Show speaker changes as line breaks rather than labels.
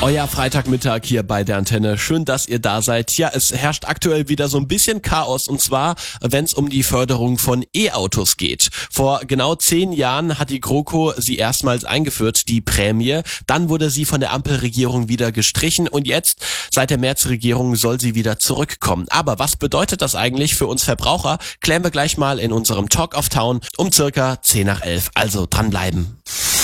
Euer Freitagmittag hier bei der Antenne. Schön, dass ihr da seid. Ja, es herrscht aktuell wieder so ein bisschen Chaos, und zwar, wenn es um die Förderung von E-Autos geht. Vor genau 10 Jahren hat die GroKo sie erstmals eingeführt, die Prämie. Dann wurde sie von der Ampelregierung wieder gestrichen und jetzt, seit der März-Regierung, soll sie wieder zurückkommen. Aber was bedeutet das eigentlich für uns Verbraucher? Klären wir gleich mal in unserem Talk of Town um circa 10 nach 11. Also dranbleiben.